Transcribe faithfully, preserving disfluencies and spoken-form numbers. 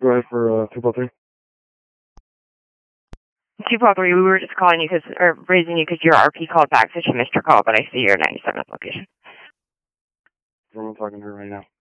Go ahead for uh, two four three. two four three, we were just calling you because, or raising you because your R P called back, so she missed your call, but I see your ninety-seventh location. I'm talking to her right now.